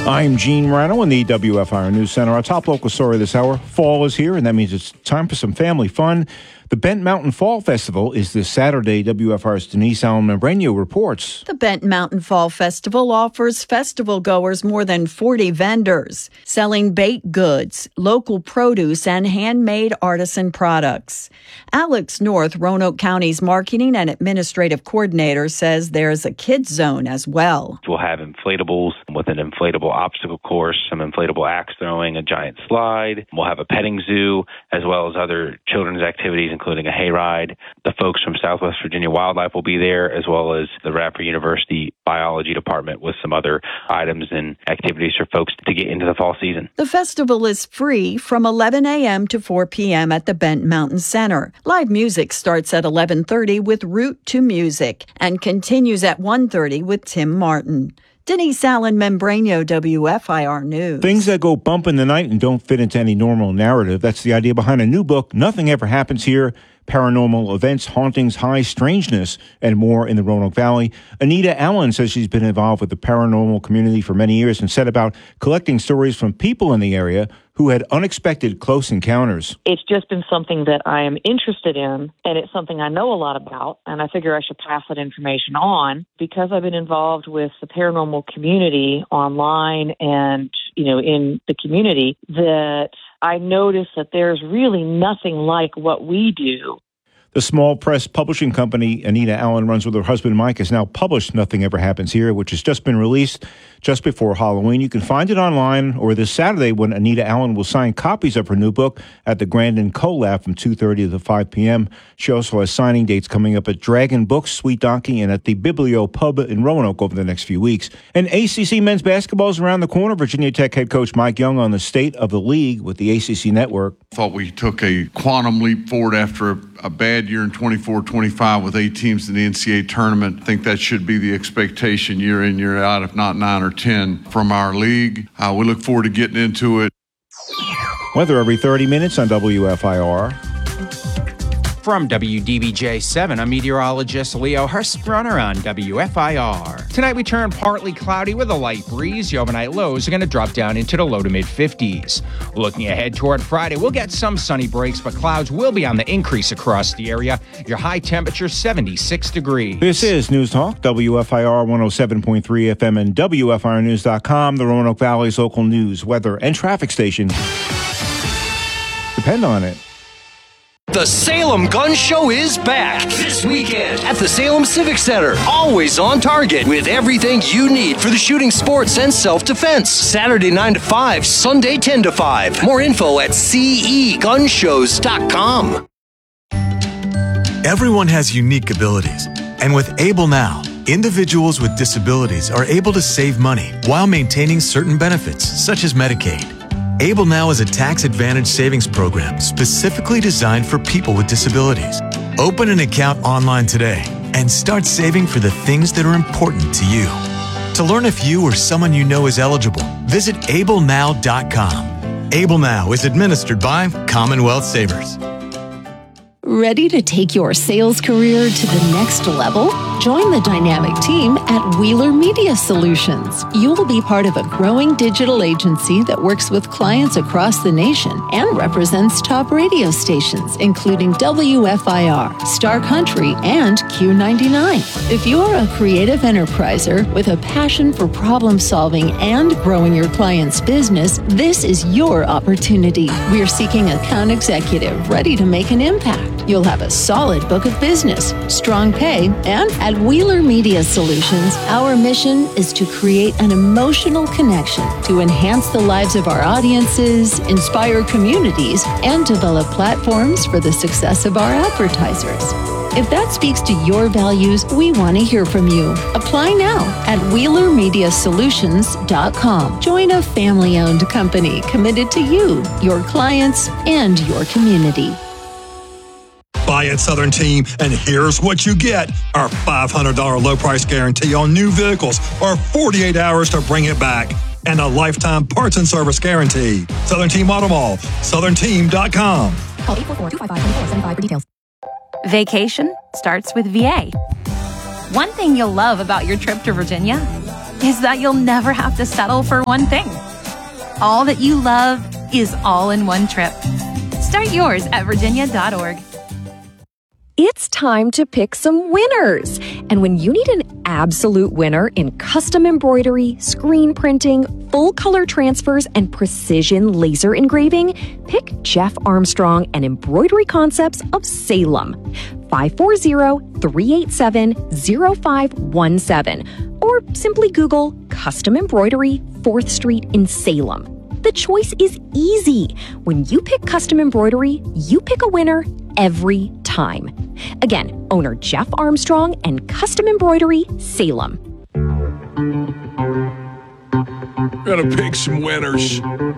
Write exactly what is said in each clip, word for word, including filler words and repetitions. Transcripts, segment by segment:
I'm Gene Morano in the W F I R News Center. Our top local story this hour, fall is here, and that means it's time for some family fun. The Bent Mountain Fall Festival is this Saturday. W F I R's Denise Allen Membranio reports. The Bent Mountain Fall Festival offers festival goers more than forty vendors selling baked goods, local produce, and handmade artisan products. Alex North, Roanoke County's marketing and administrative coordinator, says there's a kids zone as well. We'll have inflatables with an inflatable obstacle course, some inflatable axe throwing, a giant slide. We'll have a petting zoo, as well as other children's activities, including a hayride. The folks from Southwest Virginia Wildlife will be there, as well as the Radford University Biology Department with some other items and activities for folks to get into the fall season. The festival is free from eleven a.m. to four p.m. at the Bent Mountain Center. Live music starts at eleven thirty with Root to Music and continues at one thirty with Tim Martin. Denise Allen Membranio, W F I R News. Things that go bump in the night and don't fit into any normal narrative. That's the idea behind a new book, Nothing Ever Happens Here. Paranormal events, hauntings, high strangeness, and more in the Roanoke Valley. Anita Allen says she's been involved with the paranormal community for many years and set about collecting stories from people in the area who had unexpected close encounters. It's just been something that I am interested in, and it's something I know a lot about, and I figure I should pass that information on because I've been involved with the paranormal community online and, you know, in the community, that I notice that there's really nothing like what we do. The small press publishing company Anita Allen runs with her husband Mike has now published Nothing Ever Happens Here, which has just been released just before Halloween. You can find it online or this Saturday when Anita Allen will sign copies of her new book at the Grandin Colab from two thirty to five p.m. She also has signing dates coming up at Dragon Books, Sweet Donkey, and at the Biblio Pub in Roanoke over the next few weeks. And A C C men's basketball is around the corner. Virginia Tech head coach Mike Young on the state of the league with the A C C Network. Thought we took a quantum leap forward after a, a bad year in twenty-four twenty-five with eight teams in the N C double A tournament. I think that should be the expectation year in, year out, if not nine or ten from our league. Uh, we look forward to getting into it. Weather every thirty minutes on W F I R. From W D B J seven, I'm meteorologist Leo Hurstrunner on W F I R. Tonight we turn partly cloudy with a light breeze. The overnight lows are going to drop down into the low to mid fifties. Looking ahead toward Friday, we'll get some sunny breaks, but clouds will be on the increase across the area. Your high temperature, seventy-six degrees. This is News Talk, W F I R one oh seven point three F M and W F I R news dot com, the Roanoke Valley's local news, weather, and traffic station. Depend on it. The Salem Gun Show is back this weekend at the Salem Civic Center. Always on target with everything you need for the shooting sports and self-defense. Saturday nine to five, Sunday ten to five. More info at C E gun shows dot com. Everyone has unique abilities, and with Able Now, individuals with disabilities are able to save money while maintaining certain benefits, such as Medicaid. Able Now is a tax-advantaged savings program specifically designed for people with disabilities. Open an account online today and start saving for the things that are important to you. To learn if you or someone you know is eligible, visit able now dot com. Able Now is administered by Commonwealth Savers. Ready to take your sales career to the next level? Join the dynamic team at Wheeler Media Solutions. You'll be part of a growing digital agency that works with clients across the nation and represents top radio stations, including W F I R, Star Country, and Q ninety-nine. If you're a creative enterpriser with a passion for problem solving and growing your client's business, this is your opportunity. We're seeking account executive ready to make an impact. You'll have a solid book of business, strong pay, and at Wheeler Media Solutions, our mission is to create an emotional connection to enhance the lives of our audiences, inspire communities, and develop platforms for the success of our advertisers. If that speaks to your values, we want to hear from you. Apply now at wheeler media solutions dot com. Join a family-owned company committed to you, your clients, and your community. Buy at Southern Team, and here's what you get. Our five hundred dollars low price guarantee on new vehicles or forty-eight hours to bring it back. And a lifetime parts and service guarantee. Southern Team Auto Mall, southern team dot com. Call eight four four, two five five, two four seven five for details. Vacation starts with V A. One thing you'll love about your trip to Virginia, is that you'll never have to settle for one thing. All that you love is all in one trip. Start yours at virginia dot org. It's time to pick some winners. And when you need an absolute winner in custom embroidery, screen printing, full color transfers, and precision laser engraving, pick Jeff Armstrong and Embroidery Concepts of Salem. five four zero, three eight seven, zero five one seven. Or simply Google Custom Embroidery, fourth Street in Salem. The choice is easy. When you pick custom embroidery, you pick a winner every time. Again, owner Jeff Armstrong and Custom Embroidery, Salem. Gonna pick some winners.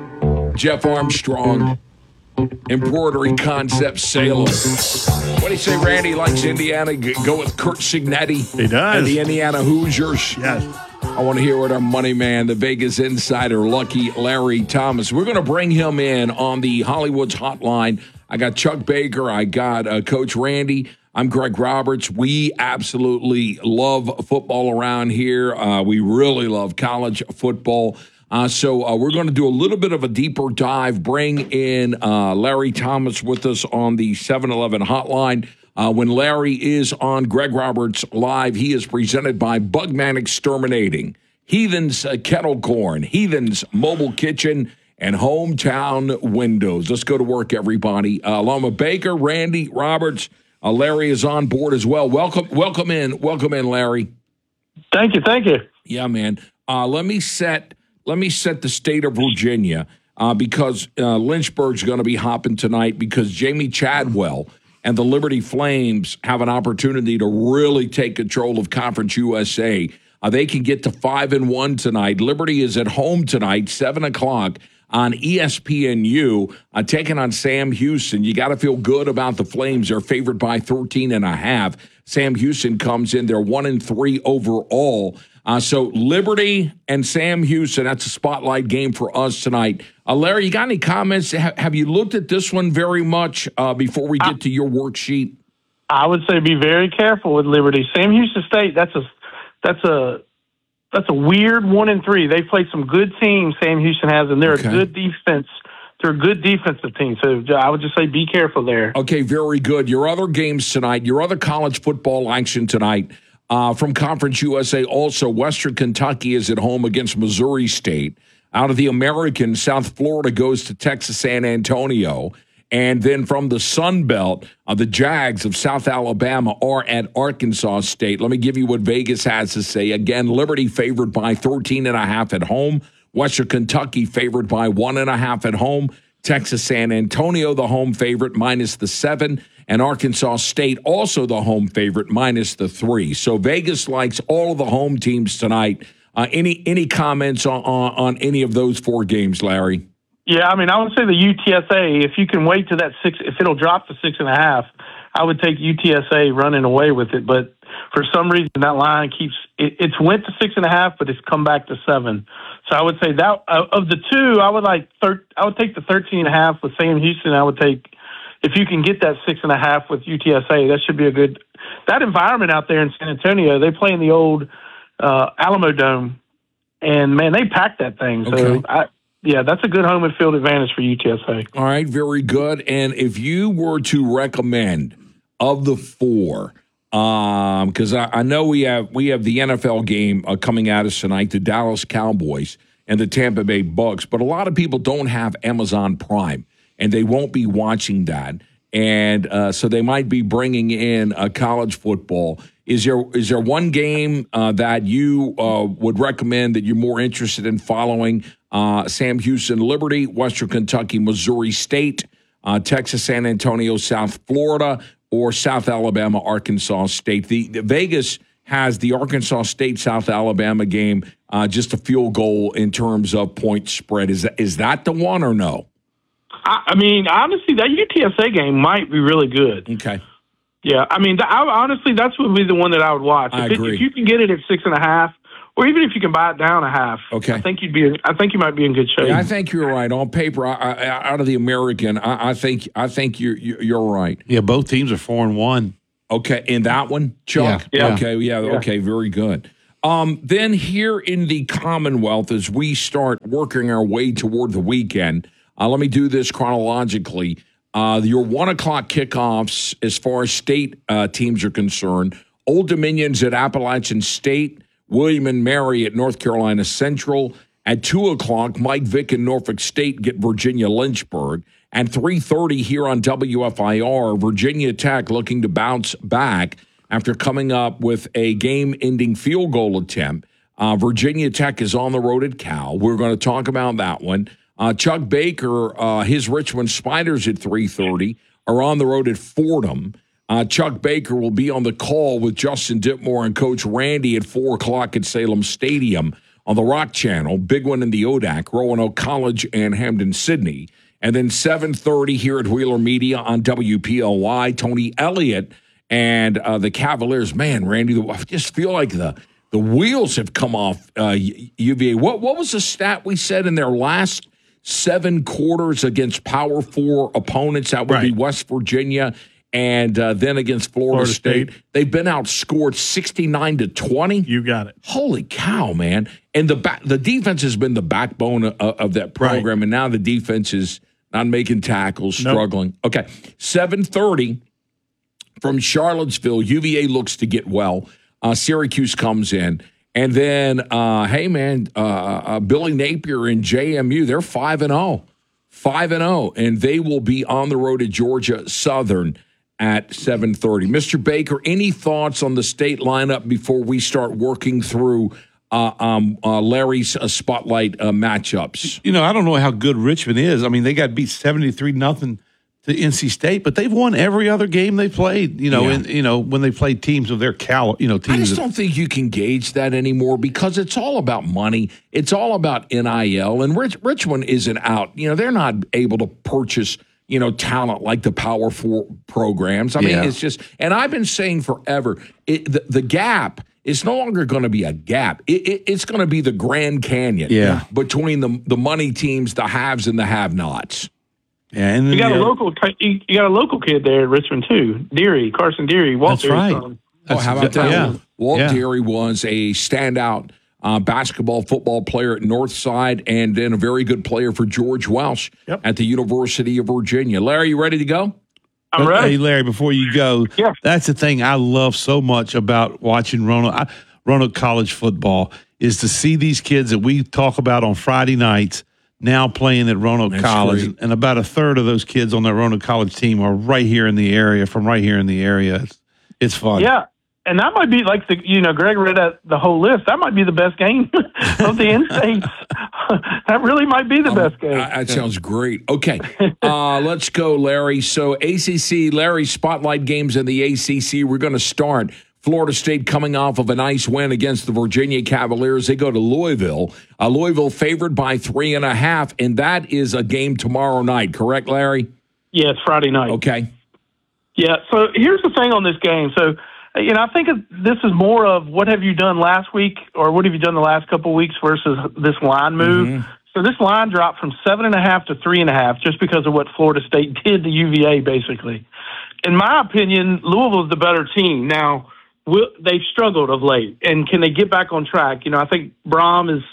Jeff Armstrong, Embroidery Concepts, Salem. What do you say, Randy likes Indiana? Go with Kurt Signetti. He does. And the Indiana Hoosiers. Yes. I want to hear what our money man, the Vegas insider, Lucky Larry Thomas. We're going to bring him in on the Hollywood's hotline. I got Chuck Baker. I got uh, Coach Randy. I'm Greg Roberts. We absolutely love football around here. Uh, we really love college football. Uh, so uh, we're going to do a little bit of a deeper dive, bring in uh, Larry Thomas with us on the seven eleven hotline. Uh, when Larry is on Greg Roberts Live, he is presented by Bugman Exterminating, Heathens uh, Kettle Corn, Heathens Mobile Kitchen, and Hometown Windows. Let's go to work, everybody. Uh, along with Baker, Randy, Roberts, uh, Larry is on board as well. Welcome, welcome in, welcome in, Larry. Thank you, thank you. Yeah, man. Uh, let me set let me set the state of Virginia uh, because uh, Lynchburg's going to be hopping tonight because Jamie Chadwell and the Liberty Flames have an opportunity to really take control of Conference U S A. Uh, they can get to five and one tonight. Liberty is at home tonight, seven o'clock on E S P N U, uh, taking on Sam Houston. You got to feel good about the Flames. They're favored by thirteen and a half. Sam Houston comes in. They're one and three overall. Uh, so Liberty and Sam Houston, that's a spotlight game for us tonight. Uh, Larry, you got any comments? Ha- have you looked at this one very much uh, before we get I, to your worksheet? I would say be very careful with Liberty. Sam Houston State, that's a that's a that's a weird one and three. They played some good teams. Sam Houston has, and they're okay. a good defense. They're a good defensive team. So I would just say be careful there. Okay, very good. Your other games tonight, your other college football action tonight. Uh, from Conference U S A also, Western Kentucky is at home against Missouri State. Out of the American, South Florida goes to Texas San Antonio. And then from the Sun Belt, uh, the Jags of South Alabama are at Arkansas State. Let me give you what Vegas has to say. Again, Liberty favored by thirteen and a half at home. Western Kentucky favored by one and a half at home. Texas San Antonio, the home favorite, minus the seven. And Arkansas State, also the home favorite, minus the three. So Vegas likes all of the home teams tonight. Uh, any any comments on, on, on any of those four games, Larry? Yeah, I mean, I would say the U T S A, if you can wait to that six, if it'll drop to six and a half, I would take U T S A running away with it. But for some reason, that line keeps, it, it's went to six and a half, but it's come back to seven. So I would say that uh, of the two, I would like, thir- I would take the thirteen and a half with Sam Houston. I would take, if you can get that six and a half with U T S A, that should be a good, that environment out there in San Antonio, they play in the old uh, Alamo Dome, and man, they packed that thing. So okay. I, Yeah, that's a good home and field advantage for U T S A. All right, very good. And if you were to recommend of the four, because um, I, I know we have we have the N F L game uh, coming at us tonight, the Dallas Cowboys and the Tampa Bay Bucks, but a lot of people don't have Amazon Prime, and they won't be watching that, and uh, so they might be bringing in uh, college football. Is there is there one game uh, that you uh, would recommend that you're more interested in following? Uh, Sam Houston, Liberty, Western Kentucky, Missouri State, uh, Texas, San Antonio, South Florida, or South Alabama, Arkansas State. The, the Vegas has the Arkansas State South Alabama game uh, just a field goal in terms of point spread. Is that, is that the one or no? I, I mean, honestly, that U T S A game might be really good. Okay. Yeah, I mean, I, honestly, that's would be the one that I would watch. I if, agree. It, if you can get it at six and a half, or even if you can buy it down a half, okay. I think you'd be. I think you might be in good shape. Yeah, I think you're right. On paper, I, I, out of the American, I, I think I think you're you're right. Yeah, both teams are four and one. Okay, in that one, Chuck. Yeah. Okay. Yeah, yeah. Okay. Very good. Um, then here in the Commonwealth, as we start working our way toward the weekend, uh, let me do this chronologically. Uh, your one o'clock kickoffs, as far as state uh, teams are concerned, Old Dominion's at Appalachian State, William and Mary at North Carolina Central. At two o'clock, Mike Vick and Norfolk State get Virginia Lynchburg. At three thirty here on W F I R, Virginia Tech looking to bounce back after coming up with a game-ending field goal attempt. Uh, Virginia Tech is on the road at Cal. We're going to talk about that one. Uh, Chuck Baker, uh, his Richmond Spiders at three thirty are on the road at Fordham. Uh, Chuck Baker will be on the call with Justin Ditmore and Coach Randy at four o'clock at Salem Stadium on the Rock Channel. Big one in the O D A C, Roanoke College and Hampden-Sydney. And then seven thirty here at Wheeler Media on W P L Y, Tony Elliott and uh, the Cavaliers. Man, Randy, I just feel like the the wheels have come off uh, U V A. What, what was the stat we said in their last seven quarters against Power Four opponents? That would right. be West Virginia and uh, then against Florida, Florida State. State. They've been outscored sixty-nine to twenty. You got it. Holy cow, man. And the ba- the defense has been the backbone of, of that program, right. and now the defense is not making tackles, struggling. Nope. Okay, seven thirty from Charlottesville. U V A looks to get well. Uh, Syracuse comes in. And then, uh, hey, man, uh, uh, Billy Napier and J M U, they're five and oh. five and oh, and they will be on the road at Georgia Southern at seven thirty. Mister Baker, any thoughts on the state lineup before we start working through uh, um, uh, Larry's uh, spotlight uh, matchups? You know, I don't know how good Richmond is. I mean, they got beat seventy-three nothing to N C State, but they've won every other game they played. You know, yeah. in, you know when they played teams of their cal, you know, teams. I just of, don't think you can gauge that anymore because it's all about money. It's all about N I L, and Rich, Richmond isn't out. You know, they're not able to purchase, you know, talent like the Power Four programs. I mean, yeah. it's just, and I've been saying forever, it, the, the gap is no longer going to be a gap. It, it, it's going to be the Grand Canyon yeah. between the the money teams, the haves and the have-nots. Yeah, and you got you a know, local, you got a local kid there at Richmond too, Deary, Carson Deary. Walt that's right. Son. Oh, how about that? Yeah. Walt yeah. Deary was a standout uh, basketball, football player at Northside, and then a very good player for George Welsh yep. at the University of Virginia. Larry, you ready to go? I'm but, ready. Hey, Larry, before you go, yeah. that's the thing I love so much about watching Roanoke, I, Roanoke College football is to see these kids that we talk about on Friday nights now playing at Roanoke That's College, great. And about a third of those kids on that Roanoke College team are right here in the area, from right here in the area. It's, it's fun. Yeah, and that might be like the, you know, Greg read that, the whole list. That might be the best game of the in-states. That really might be the um, best game. Uh, that sounds great. Okay, uh, let's go, Larry. So A C C, Larry, spotlight games in the A C C. We're going to start. Florida State coming off of a nice win against the Virginia Cavaliers. They go to Louisville. Uh, Louisville favored by three and a half, and that is a game tomorrow night. Correct, Larry? Yes, Friday night. Okay. Yeah, so here's the thing on this game. So, you know, I think this is more of what have you done last week or what have you done the last couple of weeks versus this line move. Mm-hmm. So this line dropped from seven and a half to three and a half just because of what Florida State did to U V A, basically. In my opinion, Louisville is the better team. Now, Will, they've struggled of late, and can they get back on track? You know, I think Brom is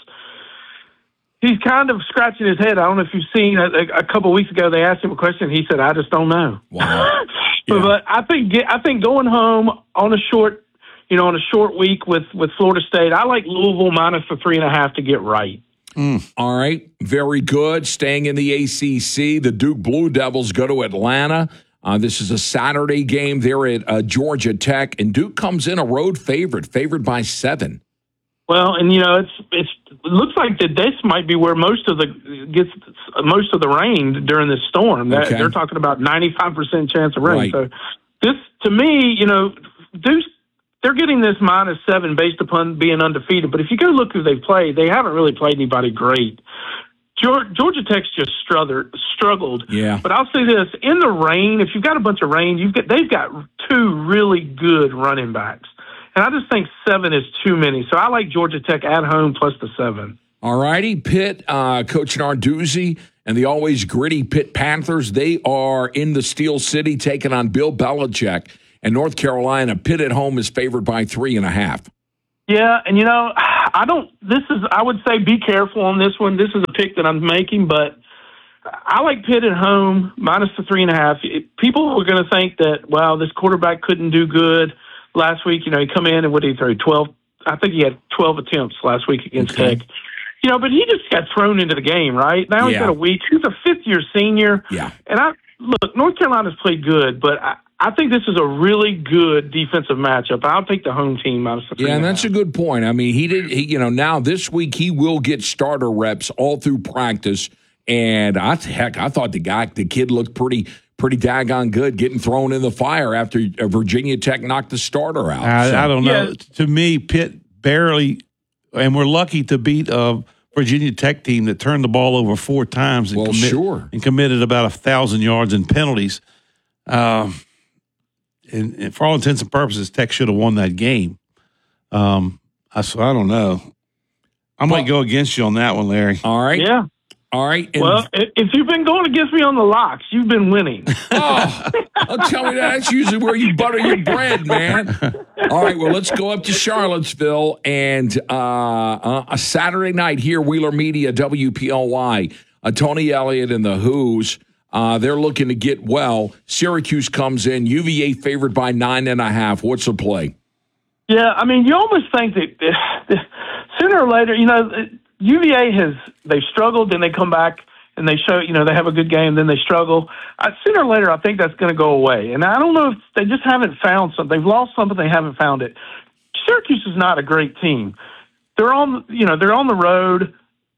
he's kind of scratching his head. I don't know if you've seen a, a couple of weeks ago they asked him a question. He said, "I just don't know." Wow. Yeah. But I think I think going home on a short, you know, on a short week with with Florida State, I like Louisville minus the three and a half to get right. Mm. All right, very good. Staying in the A C C, the Duke Blue Devils go to Atlanta. Uh, this is a Saturday game there at uh, Georgia Tech, and Duke comes in a road favorite, favored by seven. Well, and you know, it's it's it looks like that this might be where most of the gets most of the rain during this storm. That, okay. They're talking about ninety-five percent chance of rain. Right. So this, to me, you know, Duke's, they're getting this minus seven based upon being undefeated. But if you go look who they've played, they haven't really played anybody great. Georgia Tech's just struggled, struggled. Yeah. But I'll say this: in the rain, if you've got a bunch of rain, you've got they've got two really good running backs, and I just think seven is too many. So I like Georgia Tech at home plus the seven. All righty, Pitt, uh, Coach Narduzzi and the always gritty Pitt Panthers. They are in the Steel City taking on Bill Belichick and North Carolina. Pitt at home is favored by three and a half. Yeah, and you know, I don't. This is. I would say be careful on this one. This is a pick that I'm making, but I like Pitt at home minus the three and a half. People are going to think that, well, this quarterback couldn't do good last week. You know, he come in and what did he throw? Twelve. I think he had twelve attempts last week against Okay. Tech. You know, but he just got thrown into the game, right? Now he's Yeah. got a week. He's a fifth year senior. Yeah. And I look, North Carolina's played good, but I, I think this is a really good defensive matchup. I'll take the home team minus the three. Yeah, and and a that's a good point. I mean, he did. He, you know, now this week he will get starter reps all through practice, and I heck, I thought the guy, the kid, looked pretty, pretty daggone good, getting thrown in the fire after Virginia Tech knocked the starter out. I, So- I don't know. To me, Pitt barely, and we're lucky to beat a Virginia Tech team that turned the ball over four times and, Well, sure. and committed about a thousand yards in penalties. Um, and, and for all intents and purposes, Tech should have won that game. Um, I, so I don't know. I might go against you on that one, Larry. All right. Yeah. All right. And Well, i- if you've been going against me on the locks, you've been winning. oh, I'll tell you that. That's usually where you butter your bread, man. All right. Well, let's go up to Charlottesville and uh, uh, a Saturday night here, Wheeler Media, W P L Y. Uh, Tony Elliott and the Who's. Uh, they're looking to get well. Syracuse comes in. U V A favored by nine and a half. What's the play? Yeah, I mean, you almost think that uh, sooner or later, you know, U V A has they've struggled, then they come back and they show, you know, they have a good game, then they struggle. Uh, sooner or later, I think that's going to go away. And I don't know if they just haven't found something. They've lost something, they haven't found it. Syracuse is not a great team. They're on, you know, they're on the road.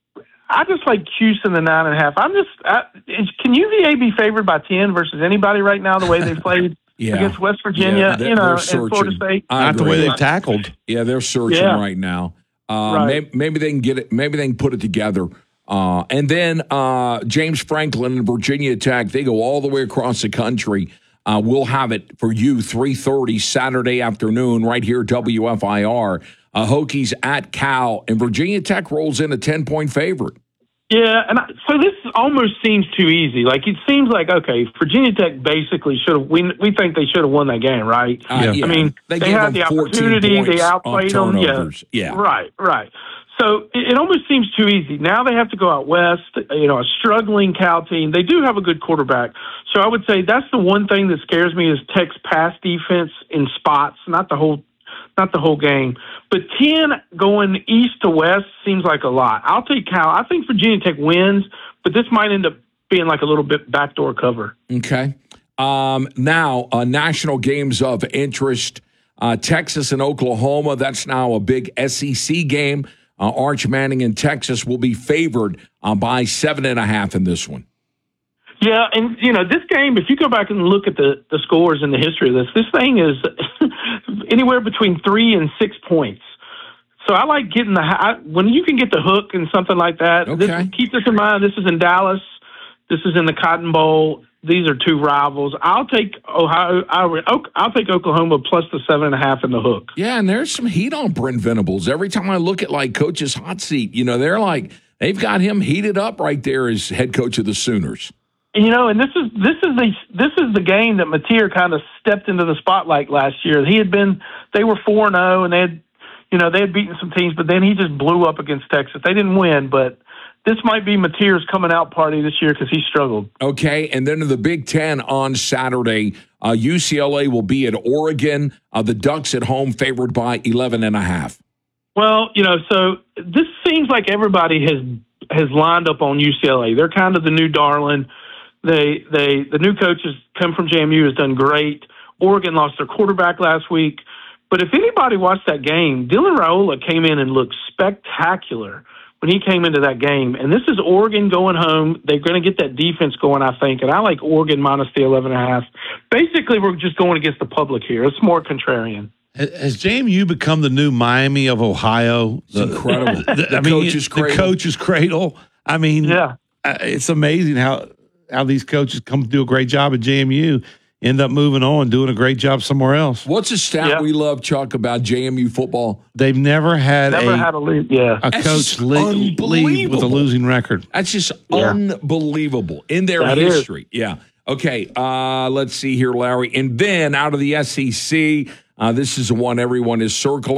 I just like Cuse in the nine and a half. I'm just, I, is, can U V A be favored by ten versus anybody right now? The way they played Yeah. against West Virginia, Yeah, they're- you know, they're and Florida searching. State. I Not the agree. way they tackled. Yeah, they're searching Yeah. right now. Uh, Right. Maybe, maybe they can get it. Maybe they can put it together. Uh, and then uh, James Franklin and Virginia Tech, they go all the way across the country. Uh, we'll have it for you three thirty Saturday afternoon right here at W F I R. Uh, Hokies at Cal, and Virginia Tech rolls in a ten-point favorite. Yeah, and I, so this almost seems too easy. Like it seems like okay, Virginia Tech basically should have. We we think they should have won that game, right? Uh, yeah. I mean, They they, gave had them the fourteen opportunity. points They off outplayed them. Yeah. turnovers. Yeah. right, right. So it, it almost seems too easy. Now they have to go out west. You know, a struggling Cal team. They do have a good quarterback. So I would say that's the one thing that scares me is Tech's pass defense in spots, not the whole. Not the whole game, but ten going east to west seems like a lot. I'll take Cal. I think Virginia Tech wins, but this might end up being like a little bit backdoor cover. Okay. Um, now, uh, national games of interest. Uh, Texas and Oklahoma. That's now a big S E C game. Uh, Arch Manning in Texas will be favored uh, by seven and a half in this one. Yeah, and you know this game. If you go back and look at the the scores and the history of this, this thing is anywhere between three and six points. So I like getting the I, when you can get the hook and something like that. Okay. This, keep this in mind. This is in Dallas. This is in the Cotton Bowl. These are two rivals. I'll take Ohio. I'll, I'll take Oklahoma plus the seven and a half in the hook. Yeah, and there's some heat on Brent Venables. Every time I look at like Coach's hot seat, you know, they're like they've got him heated up right there as head coach of the Sooners. You know, and this is this is the this is the game that Mateer kind of stepped into the spotlight last year. He had been they were four and zero, and they had you know they had beaten some teams, but then he just blew up against Texas. They didn't win, but this might be Mateer's coming out party this year because he struggled. Okay, and then in the Big Ten on Saturday, uh, U C L A will be at Oregon. Uh, the Ducks at home favored by eleven and a half. Well, you know, so this seems like everybody has has lined up on U C L A. They're kind of the new darling. They they the new coach has come from J M U, has done great. Oregon lost their quarterback last week. But if anybody watched that game, Dylan Raiola came in and looked spectacular when he came into that game. And this is Oregon going home. They're going to get that defense going, I think. And I like Oregon minus the eleven and a half. Basically, we're just going against the public here. It's more contrarian. Has J M U become the new Miami of Ohio? It's incredible. The, The I mean, coach's the cradle. coach's cradle. I mean, yeah. uh, it's amazing how how these coaches come to do a great job at J M U, end up moving on, doing a great job somewhere else. What's a stat Yeah. we love, Chuck, about J M U football? They've never had Never a had a lead. Yeah. a That's coach just le- leave with a unbelievable. losing record. That's just Yeah. unbelievable in their That is. history. Yeah. Okay. Uh, let's see here, Larry. And then out of the S E C, uh, this is the one everyone is circling.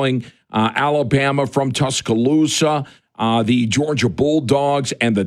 uh, Alabama from Tuscaloosa, uh, the Georgia Bulldogs, and the